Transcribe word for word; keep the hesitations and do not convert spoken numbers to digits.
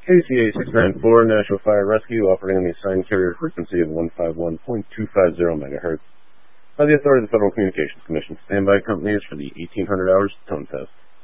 K C A six nine four, National Fire Rescue, operating on the assigned carrier frequency of one fifty-one point two five zero megahertz. By the authority of the Federal Communications Commission, standby company is for the eighteen hundred hours tone test.